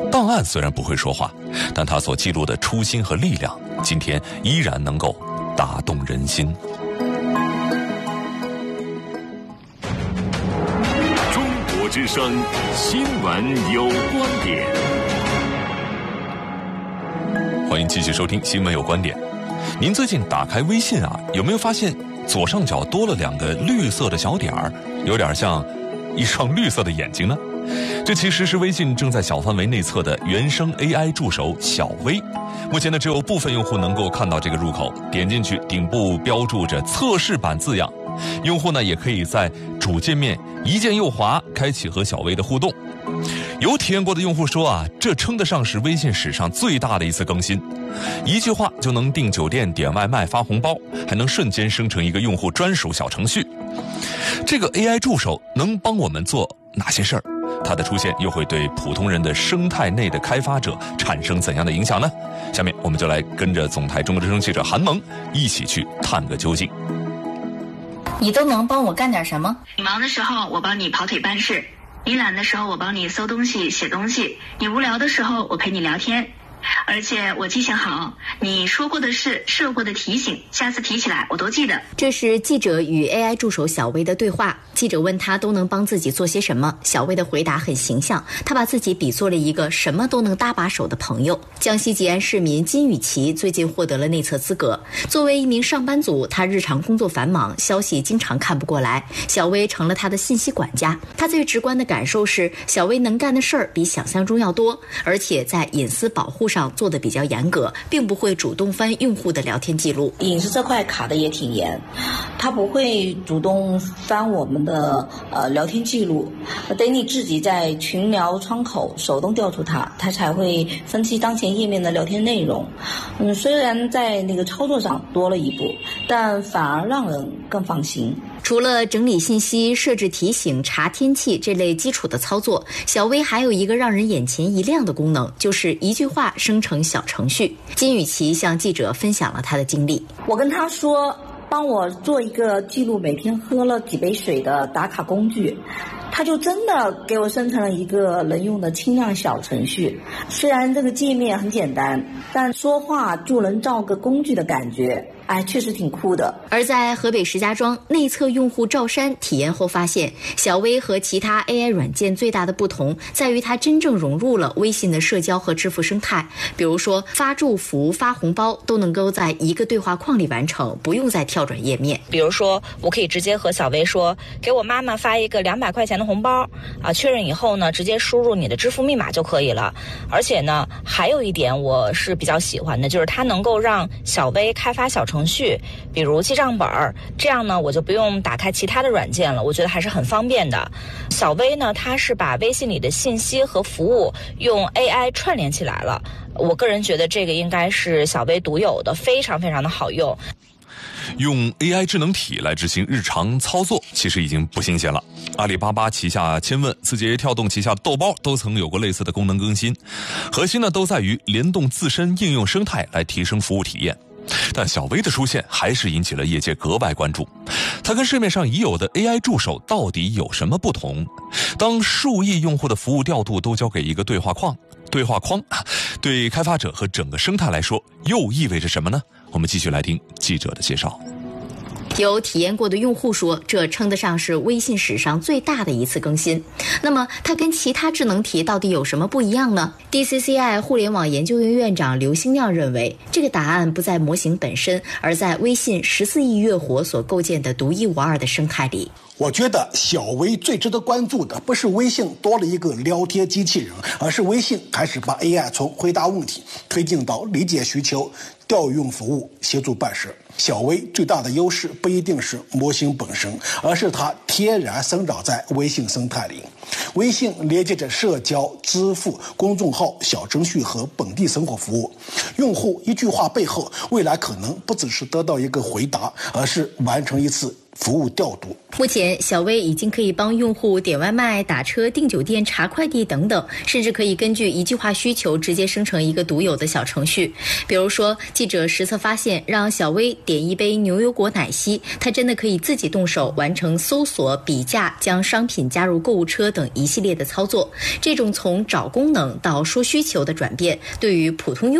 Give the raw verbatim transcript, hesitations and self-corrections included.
档案虽然不会说话，但它所记录的初心和力量，今天依然能够打动人心。 中国之声新闻有观点， 欢迎继续收听新闻有观点。您最近打开微信啊，有没有发现左上角多了两个绿色的小点儿，有点像一双绿色的眼睛呢？这其实是微信正在小范围内测的原生 A I 助手小微。目前呢，只有部分用户能够看到这个入口，点进去顶部标注着测试版字样。用户呢也可以在主界面一键右滑，开启和小微的互动。有体验过的用户说啊，这称得上是微信史上最大的一次更新。一句话就能订酒店、点外卖、发红包，还能瞬间生成一个用户专属小程序。这个 A I 助手能帮我们做哪些事儿？它的出现又会对普通人的生态内的开发者产生怎样的影响呢？下面我们就来跟着总台中国之声记者韩萌一起去探个究竟。 你都能帮我干点什么？ 你忙的时候我帮你跑腿办事，你懒的时候我帮你搜东西写东西，你无聊的时候我陪你聊天。而且我记性好，你说过的事、设过的提醒，下次提起来我都记得。 这是记者与 A I 助手小微的对话。记者问他都能帮自己做些什么，小微的回答很形象，他把自己比作了一个什么都能搭把手的朋友。江西吉安市民金雨琪最近获得了内测资格。作为一名上班族，他日常工作繁忙，消息经常看不过来，小微成了他的信息管家。他最直观的感受是，小微能干的事儿比想象中要多，而且在隐私保护上做得比较严格，并不会主动翻用户的聊天记录。 隐私这块卡的也挺严，他不会主动翻我们的呃聊天记录，得你自己在群聊窗口手动调出它，它才会分析当前页面的聊天内容。嗯，虽然在那个操作上多了一步，但反而让人更放心。 除了整理信息、设置提醒、查天气这类基础的操作，小微还有一个让人眼前一亮的功能，就是一句话生成小程序。金雨琪向记者分享了他的经历。 我跟他说，帮我做一个记录每天喝了几杯水的打卡工具，他就真的给我生成了一个能用的轻量小程序。虽然这个界面很简单，但说话就能造个工具的感觉，哎，确实挺酷的。 而在河北石家庄，内测用户赵山体验后发现，小微和其他 A I 软件最大的不同在于它真正融入了微信的社交和支付生态。比如说发祝福、发红包都能够在一个对话框里完成，不用再跳转页面。 比如说我可以直接和小微说，给我妈妈发一个两百块钱的红包啊，确认以后呢，直接输入你的支付密码就可以了。而且呢，还有一点我是比较喜欢的，就是它能够让小微开发小程序，比如记账本，这样呢我就不用打开其他的软件了，我觉得还是很方便的。小微呢，它是把微信里的信息和服务用 A I 串联起来了，我个人觉得这个应该是小微独有的，非常非常的好用。 用 A I 智能体来执行日常操作，其实已经不新鲜了。阿里巴巴旗下千问、字节跳动旗下豆包都曾有过类似的功能更新，核心呢都在于联动自身应用生态来提升服务体验。但小微的出现还是引起了业界格外关注，它跟市面上已有的 A I 助手到底有什么不同？当数亿用户的服务调度都交给一个对话框，对话框对开发者和整个生态来说又意味着什么呢？我们继续来听记者的介绍。 有体验过的用户说，这称得上是微信史上最大的一次更新。那么它跟其他智能体到底有什么不一样呢？ D C C I 互联网研究院院长刘兴亮认为，这个答案不在模型本身，而在微信十四亿月活所构建的独一无二的生态里。 我觉得小微最值得关注的不是微信多了一个聊天机器人，而是微信开始把 A I 从回答问题推进到理解需求、调用服务、协助办事。小微最大的优势不一定是模型本身，而是它天然生长在微信生态里。微信连接着社交、支付、公众号、小程序和本地生活服务。用户一句话背后，未来可能不只是得到一个回答，而是完成一次服务调度。 目前，小微已经可以帮用户点外卖、打车、订酒店、查快递等等，甚至可以根据一句话需求直接生成一个独有的小程序。比如说，记者实测发现，让小微点一杯牛油果奶昔，它真的可以自己动手完成搜索、比价、将商品加入购物车等一系列的操作。这种从找功能到说需求的转变，对于普通用